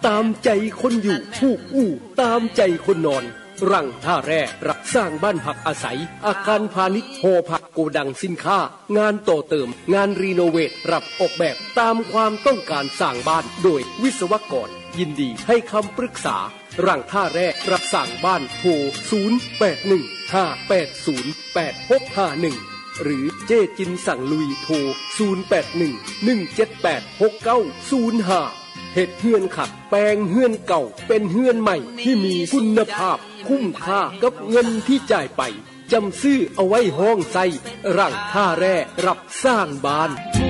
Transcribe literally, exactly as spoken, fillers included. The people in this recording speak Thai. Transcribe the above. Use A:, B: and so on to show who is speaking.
A: ตามใจคนอยู่ผูกอู่ตามใจคนนอนรังท่าแร่รับสร้างบ้านพักอาศัยอาคารพาณิชย์หอพักโกดังสินค้างานต่อเติมงานรีโนเวทรับออกแบบตามความต้องการสร้างบ้านโดยวิศวกรยินดีให้คำปรึกษารังท่าแร่รับสร้างบ้านโทรศูนย์ แปด หนึ่ง ห้า แปด ศูนย์ แปด หก ห้า หนึ่งหรือเจจินสั่งลุยโทรศูนย์ แปด หนึ่ง หนึ่ง เจ็ด แปด หก เก้า ศูนย์ ห้าเฮ็ดเฮือนขัดแปลงเฮือนเก่าเป็นเฮือนใหม่ที่มีคุณภาพคุ้มค่ากับเงินที่จ่ายไปจำซื้อเอาไว้ห้องใส่รังท่าแร่รับสร้างบ้าน